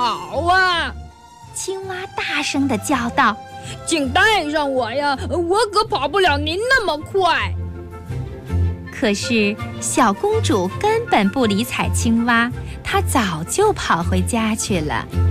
跑啊！ 青蛙大声地叫道：“ 请带上我呀，我可跑不了您那么快。” 可是小公主根本不理睬青蛙，她早就跑回家去了。